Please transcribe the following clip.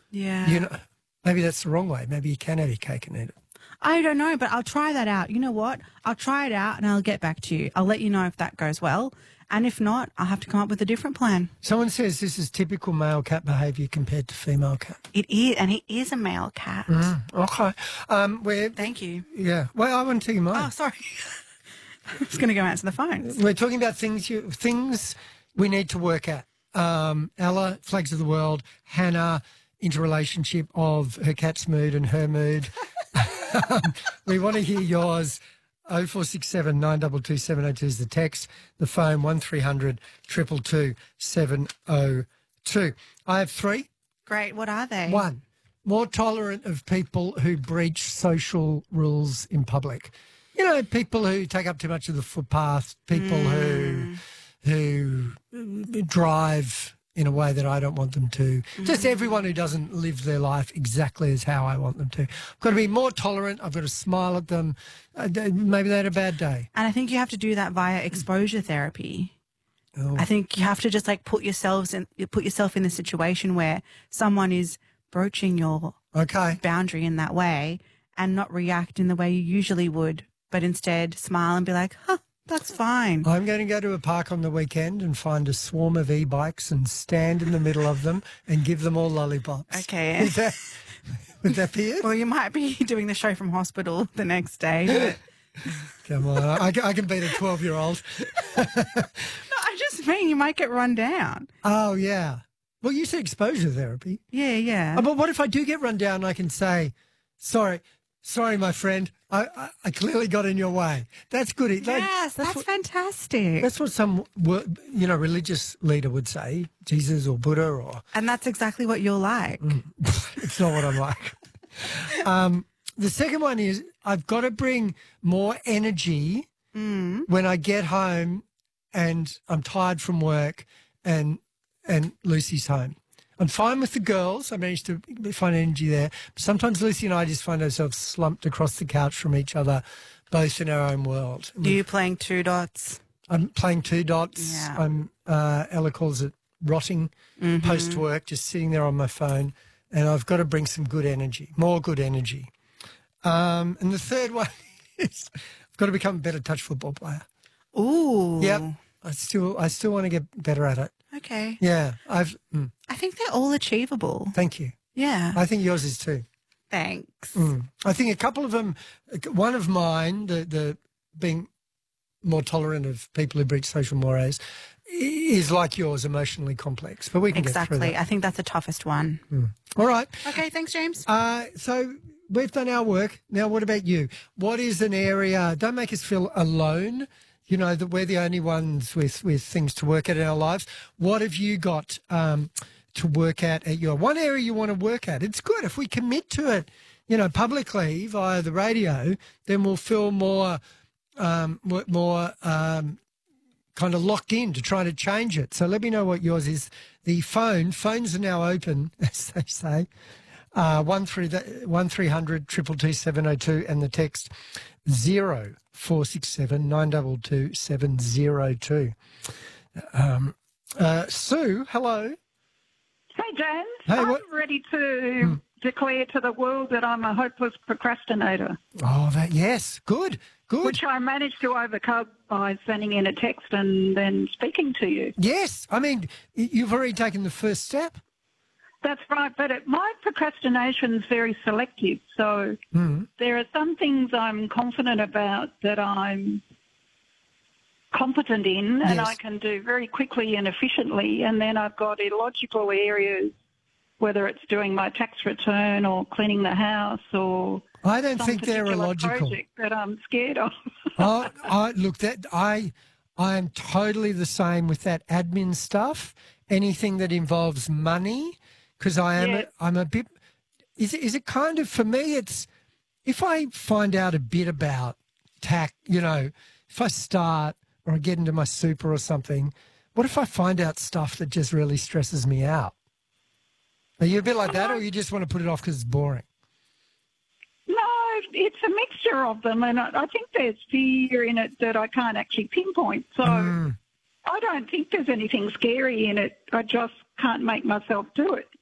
Yeah. You know, maybe that's the wrong way. Maybe you can have your cake and eat it. I don't know, but I'll try that out. You know what? I'll try it out and I'll get back to you. I'll let you know if that goes well. And if not, I'll have to come up with a different plan. Someone says this is typical male cat behaviour compared to female cat. It is, and he is a male cat. Okay. Thank you. Yeah. Well, I want to tell you mine. Oh, sorry. I was going to go answer the phones. We're talking about things we need to work at. Ella, Flags of the World, Hannah, interrelationship of her cat's mood and her mood. We want to hear yours. 0467 922 702 is the text. The phone 1300 222 702. I have three. Great. What are they? One, more tolerant of people who breach social rules in public. You know, people who take up too much of the footpath, people who drive in a way that I don't want them to. Just everyone who doesn't live their life exactly as how I want them to. I've got to be more tolerant. I've got to smile at them. Maybe they had a bad day. And I think you have to do that via exposure therapy. Oh. I think you have to just like put yourself in the situation where someone is broaching your boundary in that way and not react in the way you usually would, but instead smile and be like, huh, that's fine. I'm going to go to a park on the weekend and find a swarm of e-bikes and stand in the middle of them and give them all lollipops. Okay. Would that be it? Well, you might be doing the show from hospital the next day. But... Come on, I can beat a 12-year-old. No, I just mean you might get run down. Oh, yeah. Well, you said exposure therapy. Yeah. Oh, but what if I do get run down and I can say, sorry, my friend, I clearly got in your way. That's good. Yes, that's fantastic. That's what some, religious leader would say, Jesus or Buddha or... And that's exactly what you're like. It's not what I'm like. The second one is I've got to bring more energy when I get home and I'm tired from work and Lucy's home. I'm fine with the girls. I managed to find energy there. But sometimes Lucy and I just find ourselves slumped across the couch from each other, both in our own world. Are you playing two dots? I'm playing two dots. Yeah. Ella calls it rotting post-work, just sitting there on my phone. And I've got to bring some good energy, more good energy. And the third one is I've got to become a better touch football player. Ooh. Yep. I still want to get better at it. Okay. Yeah. I think they're all achievable. Thank you. Yeah. I think yours is too. Thanks. I think a couple of them, one of mine, the being more tolerant of people who breach social mores, is like yours, emotionally complex. But we can get through that. Exactly. I think that's the toughest one. All right. Okay, thanks, James. So we've done our work. Now what about you? What is an area, don't make us feel alone, you know, that we're the only ones with things to work at in our lives. What have you got to work at your one area you want to work at? It's good if we commit to it, you know, publicly via the radio, then we'll feel more kind of locked in to try to change it. So let me know what yours is. The phones are now open, as they say. 1300 222 702 and the text 0467 922 702. Sue, hello. Hey, James. Hey, I'm what? ready to declare to the world that I'm a hopeless procrastinator. Oh, yes. Good. Which I managed to overcome by sending in a text and then speaking to you. Yes. I mean, you've already taken the first step. That's right, but my procrastination is very selective. So there are some things I'm confident about that I'm competent in and I can do very quickly and efficiently, and then I've got illogical areas, whether it's doing my tax return or cleaning the house or I don't think they're illogical. Project that I'm scared of. I am totally the same with that admin stuff. Anything that involves money, because I'm a bit. Is it kind of for me? It's if I find out a bit about tax, you know, if I start or I get into my super or something. What if I find out stuff that just really stresses me out? Are you a bit like that, or you just want to put it off because it's boring? No, it's a mixture of them, and I think there's fear in it that I can't actually pinpoint. So I don't think there's anything scary in it. I just can't make myself do it.